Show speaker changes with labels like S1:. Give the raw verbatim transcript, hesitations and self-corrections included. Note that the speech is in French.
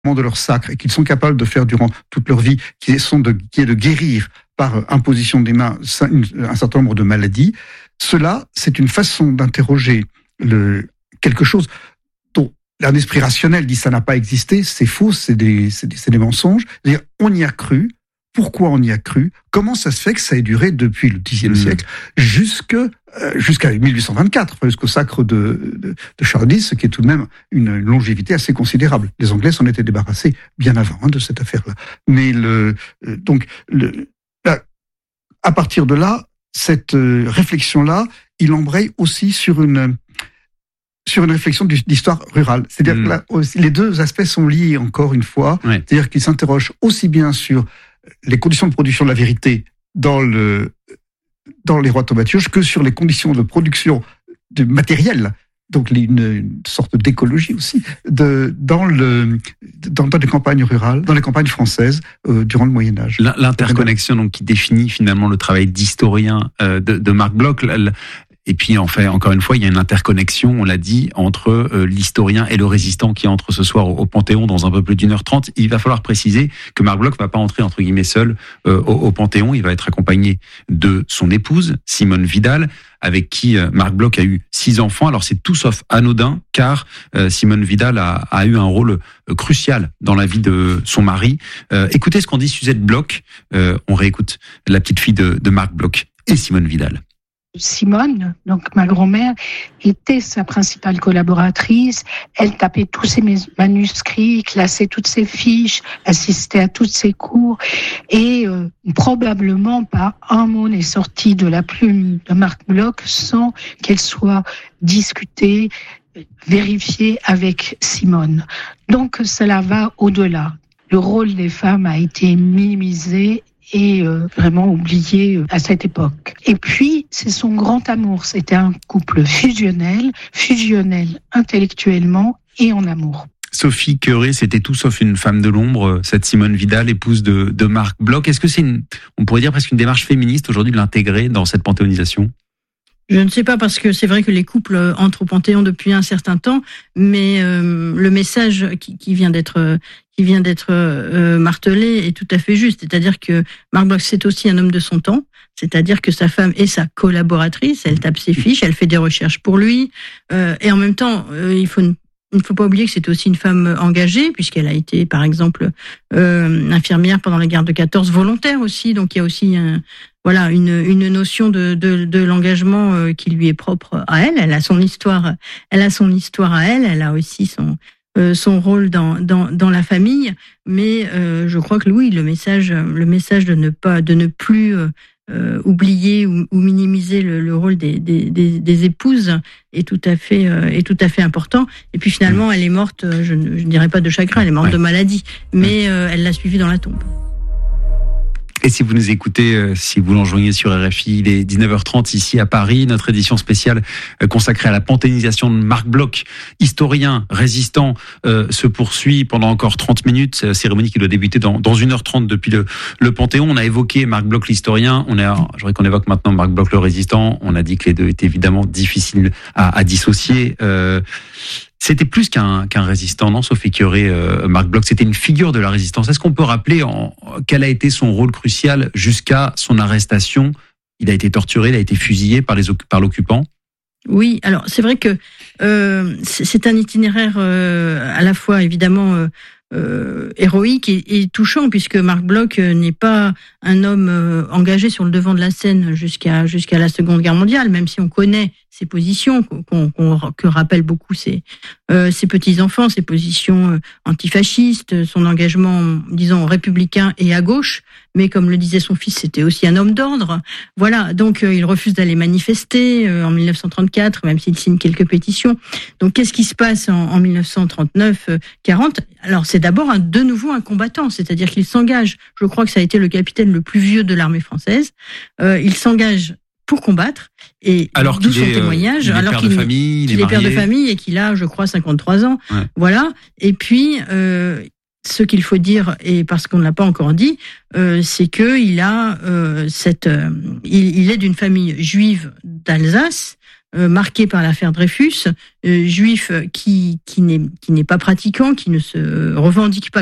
S1: de leur sacre et qu'ils sont capables de faire durant toute leur vie, qui, sont de, qui est de guérir par imposition des mains un certain nombre de maladies, cela, c'est une façon d'interroger le, quelque chose dont un esprit rationnel dit ça n'a pas existé, c'est faux, c'est des, c'est des, c'est des mensonges. C'est-à-dire, on y a cru. Pourquoi on y a cru? Comment ça se fait que ça ait duré depuis le dixième mmh. siècle jusque, euh, jusqu'à mille huit cent vingt-quatre, jusqu'au sacre de, de, de Charles X, ce qui est tout de même une longévité assez considérable. Les Anglais s'en étaient débarrassés bien avant hein, de cette affaire-là. Mais le, euh, donc, le, là, à partir de là, cette euh, réflexion-là, il embraye aussi sur une sur une réflexion d'histoire rurale. C'est-à-dire mmh. que là, aussi, les deux aspects sont liés encore une fois. Ouais. C'est-à-dire qu'il s'interroge aussi bien sur les conditions de production de la vérité dans le dans les rois thaumaturges que sur les conditions de production du matériel, donc une, une sorte d'écologie aussi de dans le dans, dans les campagnes rurales, dans les campagnes françaises euh, durant le Moyen Âge.
S2: L'interconnexion donc qui définit finalement le travail d'historien euh, de, de Marc Bloch. La, Et puis, en fait, encore une fois, il y a une interconnexion, on l'a dit, entre euh, l'historien et le résistant qui entre ce soir au, au Panthéon dans un peu plus d'une heure trente. Il va falloir préciser que Marc Bloch va pas entrer, entre guillemets, seul euh, au, au Panthéon. Il va être accompagné de son épouse, Simone Vidal, avec qui euh, Marc Bloch a eu six enfants. Alors, c'est tout sauf anodin, car euh, Simone Vidal a, a eu un rôle euh, crucial dans la vie de son mari. Euh, écoutez ce qu'en dit Suzette Bloch. Euh, on réécoute la petite fille de, de Marc Bloch et Simone Vidal.
S3: Simone, donc ma grand-mère, était sa principale collaboratrice. Elle tapait tous ses manuscrits, classait toutes ses fiches, assistait à toutes ses cours. Et euh, probablement pas un mot n'est sorti de la plume de Marc Bloch sans qu'elle soit discutée, vérifiée avec Simone. Donc cela va au-delà. Le rôle des femmes a été minimisé et euh, vraiment oublié euh, à cette époque. Et puis, c'est son grand amour. C'était un couple fusionnel, fusionnel intellectuellement et en amour.
S2: Sophie Queré, c'était tout sauf une femme de l'ombre, cette Simone Vidal, épouse de, de Marc Bloch. Est-ce que c'est une, on pourrait dire presque une démarche féministe aujourd'hui de l'intégrer dans cette panthéonisation ?
S4: Je ne sais pas, parce que c'est vrai que les couples entrent au Panthéon depuis un certain temps, mais euh, le message qui, qui vient d'être qui vient d'être euh, martelé est tout à fait juste. C'est-à-dire que Marc Bloch, c'est aussi un homme de son temps. C'est-à-dire que sa femme est sa collaboratrice, elle tape ses fiches, elle fait des recherches pour lui, euh, et en même temps, euh, il faut il ne faut pas oublier que c'est aussi une femme engagée, puisqu'elle a été, par exemple, euh, infirmière pendant la guerre de quatorze, volontaire aussi. Donc il y a aussi un, voilà une, une notion de, de, de l'engagement euh, qui lui est propre à elle. Elle a son histoire, elle a son histoire à elle. Elle a aussi son euh, son rôle dans dans dans la famille. Mais euh, je crois que oui, le message, le message de ne pas, de ne plus euh, Euh, oublier ou, ou minimiser le, le rôle des, des, des, des épouses est tout à fait euh, est tout à fait important. Et puis finalement, mmh. elle est morte, je ne, je ne dirais pas de chagrin, elle est morte ouais. de maladie, mais euh, elle l'a suivie dans la tombe.
S2: Et si vous nous écoutez, euh, si vous l'enjoignez sur R F I, il est dix-neuf heures trente ici à Paris. Notre édition spéciale euh, consacrée à la panthéonisation de Marc Bloch, historien, résistant, euh, se poursuit pendant encore trente minutes. C'est la cérémonie qui doit débuter dans, dans une heure trente depuis le, le Panthéon. On a évoqué Marc Bloch, l'historien. On a, je voudrais qu'on évoque maintenant Marc Bloch, le résistant. On a dit que les deux étaient évidemment difficiles à, à dissocier. Euh, C'était plus qu'un qu'un résistant, non, Sophie Queré, euh, Marc Bloch, c'était une figure de la résistance. Est-ce qu'on peut rappeler en, quel a été son rôle crucial jusqu'à son arrestation ? Il a été torturé, il a été fusillé par les par l'occupant.
S4: Oui, alors c'est vrai que euh, c'est, c'est un itinéraire euh, à la fois évidemment euh, euh, héroïque et, et touchant, puisque Marc Bloch n'est pas un homme euh, engagé sur le devant de la scène jusqu'à jusqu'à la Seconde Guerre mondiale, même si on connaît ses positions, qu'on, qu'on, que rappellent beaucoup ses, euh, ses petits-enfants, ses positions euh, antifascistes, son engagement, disons, républicain et à gauche. Mais comme le disait son fils, c'était aussi un homme d'ordre. Voilà, donc euh, il refuse d'aller manifester euh, en dix-neuf cent trente-quatre, même s'il signe quelques pétitions. Donc qu'est-ce qui se passe en, en dix-neuf cent trente-neuf quarante ? Alors c'est d'abord un, de nouveau un combattant, c'est-à-dire qu'il s'engage, je crois que ça a été le capitaine le plus vieux de l'armée française, euh, il s'engage pour combattre, et
S2: alors
S4: d'où son
S2: est,
S4: témoignage,
S2: euh,
S4: alors
S2: père
S4: qu'il,
S2: de famille,
S4: qu'il
S2: est,
S4: est père de famille et qu'il a, je crois, cinquante-trois ans. Ouais. Voilà. Et puis, euh, ce qu'il faut dire, et parce qu'on ne l'a pas encore dit, euh, c'est que il a euh, cette, euh, il, il est d'une famille juive d'Alsace. euh, marqué par l'affaire Dreyfus, euh, juif qui qui n'est qui n'est pas pratiquant, qui ne se revendique pas